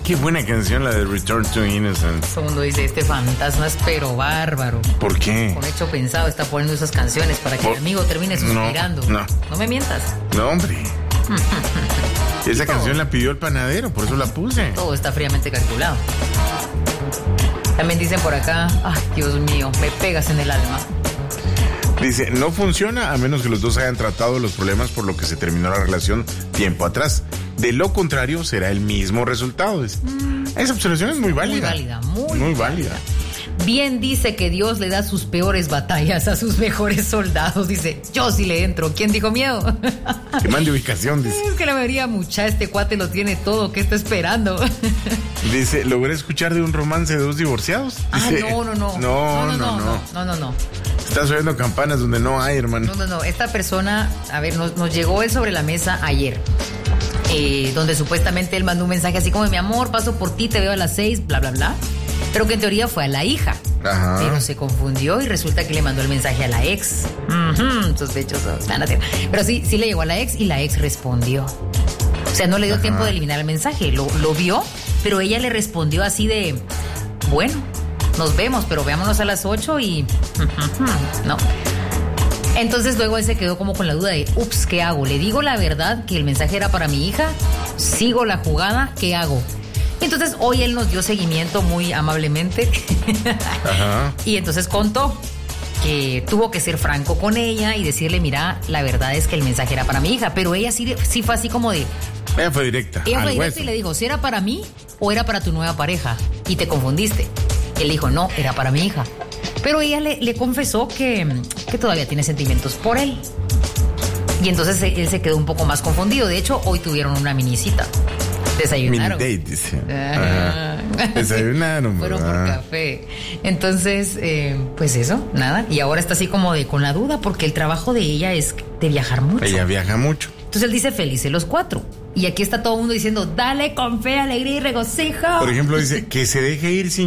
Qué buena canción la de Return to Innocence. Todo el mundo dice, este fantasma es pero bárbaro. ¿Por qué? Con hecho pensado está poniendo esas canciones para que el amigo termine suspirando. No me mientas. No, hombre. Esa canción la pidió el panadero, por eso la puse. Todo está fríamente calculado. También dicen por acá, ay, Dios mío, me pegas en el alma. Dice, no funciona a menos que los dos hayan tratado los problemas por lo que se terminó la relación tiempo atrás. De lo contrario, será el mismo resultado. Esa observación es muy válida. Muy válida. Bien dice que Dios le da sus peores batallas a sus mejores soldados. Dice, yo sí le entro. ¿Quién dijo miedo? Que mande ubicación, dice. Es que la mayoría mucha, este cuate lo tiene todo. ¿Qué está esperando? Dice, logré escuchar de un romance de dos divorciados. Dice, No. Estás oyendo campanas donde no hay, hermano. No. Esta persona, a ver, nos llegó él sobre la mesa ayer. Donde supuestamente él mandó un mensaje así como, mi amor, paso por ti, te veo a las 6, bla, bla, bla. Pero que en teoría fue a la hija. Ajá. Pero se confundió y resulta que le mandó el mensaje a la ex. Sospechoso. Pero sí le llegó a la ex y la ex respondió. O sea, no le dio tiempo de eliminar el mensaje. Lo vio, pero ella le respondió así de, bueno, nos vemos, pero veámonos a las 8 y... no. Entonces luego él se quedó como con la duda de, ups, ¿qué hago? ¿Le digo la verdad que el mensaje era para mi hija? ¿Sigo la jugada? ¿Qué hago? Entonces hoy él nos dio seguimiento muy amablemente. Ajá. Y entonces contó que tuvo que ser franco con ella y decirle, mira, la verdad es que el mensaje era para mi hija. Pero ella sí fue así como de... Ella fue directa. Ella fue directa y le dijo, ¿si era para mí o era para tu nueva pareja? Y te confundiste. Él dijo, no, era para mi hija. Pero ella le confesó que todavía tiene sentimientos por él. Y entonces él se quedó un poco más confundido. De hecho, hoy tuvieron una minicita. Desayunaron. Mini date, dice. Desayunaron. Fueron por café. Entonces, pues eso, nada. Y ahora está así como con la duda porque el trabajo de ella es de viajar mucho. Ella viaja mucho. Entonces él dice felices los 4. Y aquí está todo el mundo diciendo, dale con fe, alegría y regocijo. Por ejemplo, dice que se deje ir sin